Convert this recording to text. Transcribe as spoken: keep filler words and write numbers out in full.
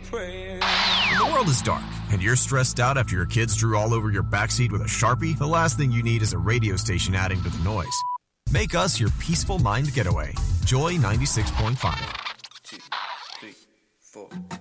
praying. When the world is dark and you're stressed out after your kids drew all over your backseat with a Sharpie, the last thing you need is a radio station adding to the noise. Make us your peaceful mind getaway. Joy ninety-six point five. Two, three, four.